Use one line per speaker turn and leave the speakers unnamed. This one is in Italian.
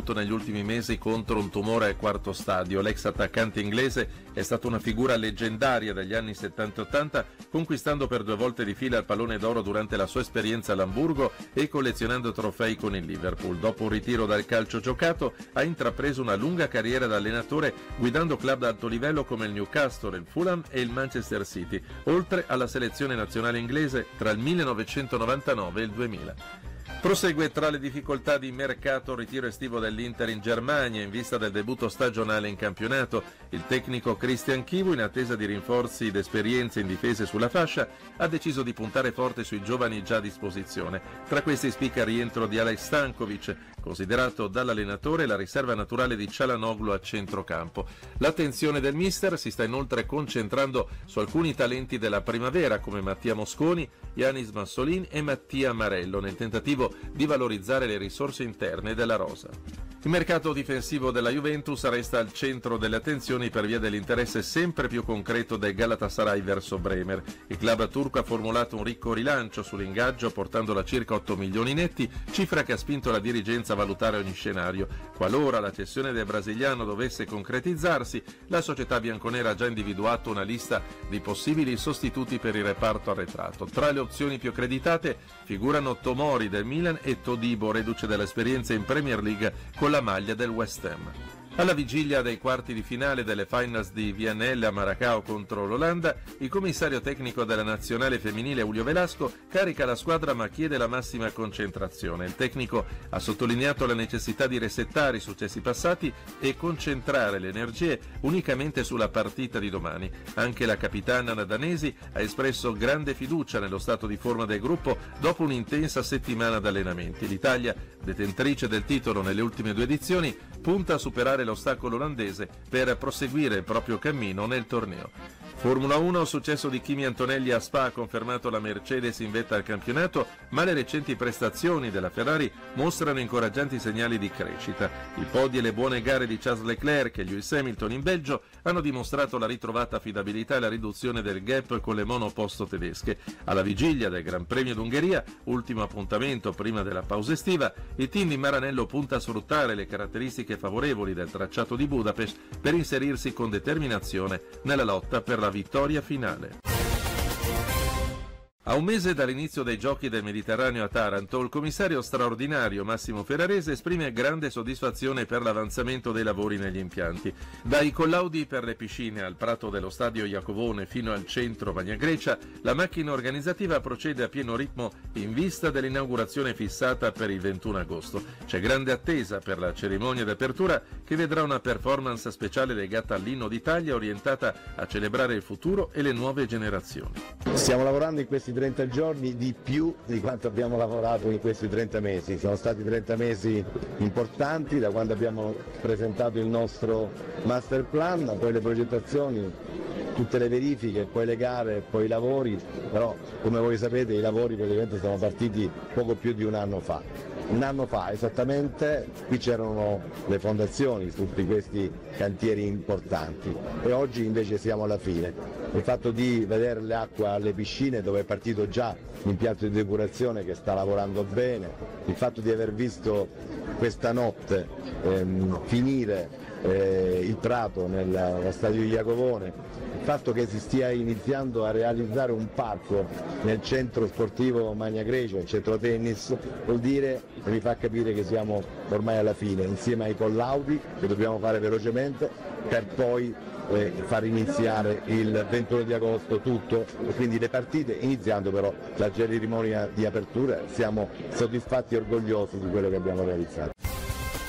combattuto negli ultimi mesi contro un tumore al quarto stadio. L'ex attaccante inglese è stata una figura leggendaria degli anni 70 e 80, conquistando per 2 volte di fila il pallone d'oro durante la sua esperienza all'Amburgo e collezionando trofei con il Liverpool. Dopo un ritiro dal calcio giocato, ha intrapreso una lunga carriera da allenatore, guidando club d'alto livello come il Newcastle, il Fulham e il Manchester City, oltre alla selezione nazionale inglese tra il 1999 e il 2000. Prosegue tra le difficoltà di mercato il ritiro estivo dell'Inter in Germania in vista del debutto stagionale in campionato. Il tecnico Christian Chivu, in attesa di rinforzi ed esperienze in difese sulla fascia, ha deciso di puntare forte sui giovani già a disposizione. Tra questi spicca il rientro di Alex Stankovic, considerato dall'allenatore la riserva naturale di Çalhanoğlu a centrocampo. L'attenzione del mister si sta inoltre concentrando su alcuni talenti della primavera come Mattia Mosconi, Yanis Massolin e Mattia Marello, nel tentativo di valorizzare le risorse interne della rosa. Il mercato difensivo della Juventus resta al centro delle attenzioni per via dell'interesse sempre più concreto del Galatasaray verso Bremer. Il club turco ha formulato un ricco rilancio sull'ingaggio portandolo a circa 8 milioni netti, cifra che ha spinto la dirigenza a valutare ogni scenario. Qualora la cessione del brasiliano dovesse concretizzarsi, la società bianconera ha già individuato una lista di possibili sostituti per il reparto arretrato. Tra le opzioni più accreditate figurano Tomori del Milan e Todibo, reduce dall'esperienza in Premier League con la maglia del West Ham. Alla vigilia dei quarti di finale delle finals di VNL a Maracao contro l'Olanda, il commissario tecnico della nazionale femminile Julio Velasco carica la squadra ma chiede la massima concentrazione. Il tecnico ha sottolineato la necessità di resettare i successi passati e concentrare le energie unicamente sulla partita di domani. Anche la capitana danesi ha espresso grande fiducia nello stato di forma del gruppo dopo un'intensa settimana d'allenamenti. L'Italia, detentrice del titolo nelle ultime 2 edizioni, punta a superare l'ostacolo olandese per proseguire il proprio cammino nel torneo. Formula 1, successo di Kimi Antonelli a Spa ha confermato la Mercedes in vetta al campionato, ma le recenti prestazioni della Ferrari mostrano incoraggianti segnali di crescita. I podi e le buone gare di Charles Leclerc e Lewis Hamilton in Belgio hanno dimostrato la ritrovata affidabilità e la riduzione del gap con le monoposto tedesche. Alla vigilia del Gran Premio d'Ungheria, ultimo appuntamento prima della pausa estiva, il team di Maranello punta a sfruttare le caratteristiche favorevoli del tracciato di Budapest per inserirsi con determinazione nella lotta per la vittoria finale. A un mese dall'inizio dei Giochi del Mediterraneo a Taranto, il commissario straordinario Massimo Ferrarese esprime grande soddisfazione per l'avanzamento dei lavori negli impianti. Dai collaudi per le piscine al prato dello stadio Iacovone fino al centro Magna Grecia, la macchina organizzativa procede a pieno ritmo in vista dell'inaugurazione fissata per il 21 agosto. C'è grande attesa per la cerimonia d'apertura che vedrà una performance speciale legata all'inno d'Italia orientata a celebrare il futuro e le nuove generazioni.
Stiamo lavorando in questi 30 giorni di più di quanto abbiamo lavorato in questi 30 mesi. Sono stati 30 mesi importanti da quando abbiamo presentato il nostro master plan, poi le progettazioni, tutte le verifiche, poi le gare, poi i lavori, però come voi sapete i lavori praticamente sono partiti poco più di un anno fa. Un anno fa esattamente qui c'erano le fondazioni su tutti questi cantieri importanti e oggi invece siamo alla fine. Il fatto di vedere l'acqua alle piscine dove è partito già l'impianto di depurazione che sta lavorando bene, il fatto di aver visto questa notte finire il prato nello stadio di Iacovone, il fatto che si stia iniziando a realizzare un parco nel centro sportivo Magna Grecia, il centro tennis, vuol dire e mi fa capire che siamo ormai alla fine, insieme ai collaudi che dobbiamo fare velocemente per poi far iniziare il 21 di agosto tutto e quindi le partite, iniziando però la cerimonia di apertura. Siamo soddisfatti e orgogliosi di quello che abbiamo realizzato.